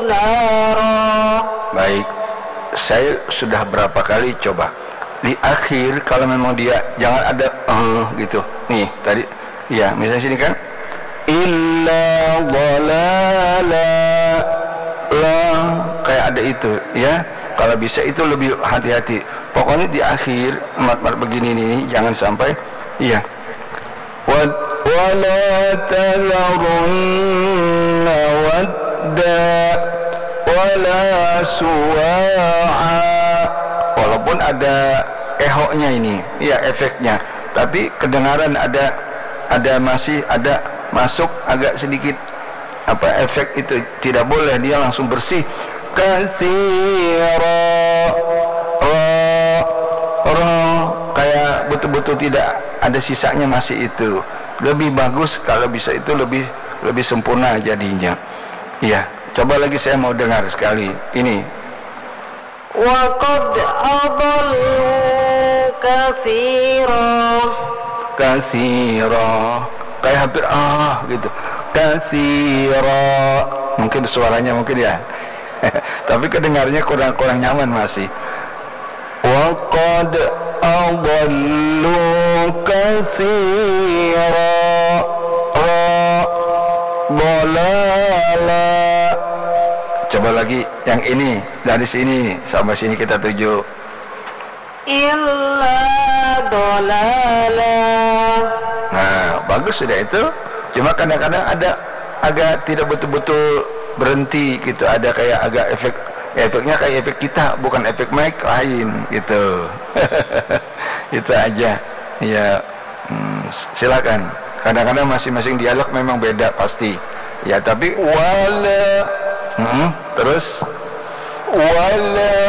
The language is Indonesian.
نارا. Baik, saya sudah berapa kali coba di akhir kalau memang dia jangan ada gitu. Nih tadi, ya misalnya sini kan, illa dhalala, lah kayak ada itu, ya. Kalau bisa itu lebih hati-hati. Pokoknya di akhir mat-mat begini nih jangan sampai, iya. Wala tadharunna wadda wala suwa'a. Walaupun ada ehoknya ini, ya efeknya, tapi kedengaran ada masih ada masuk agak sedikit apa efek itu, tidak boleh dia langsung bersih. Katsira, kayak betul-betul tidak ada sisanya, masih itu. Lebih bagus kalau bisa itu lebih sempurna jadinya. Iya, coba lagi saya mau dengar sekali ini. Wa qad adallu katsira, kayak hampir gitu. Katsira, mungkin suaranya mungkin ya. Tapi kedengarnya kurang nyaman masih. Wa qad adallu katsira dhalala. Coba lagi yang ini, dari sini sampai sini kita tuju. Illa dhalala. Nah, bagus sudah itu. Cuma kadang-kadang ada agak tidak betul-betul berhenti gitu, ada kayak agak efeknya kayak efek kita, bukan efek mic lain gitu. Itu aja. Ya, silakan. Kadang-kadang masing-masing dialog memang beda pasti. Ya, tapi wala terus wala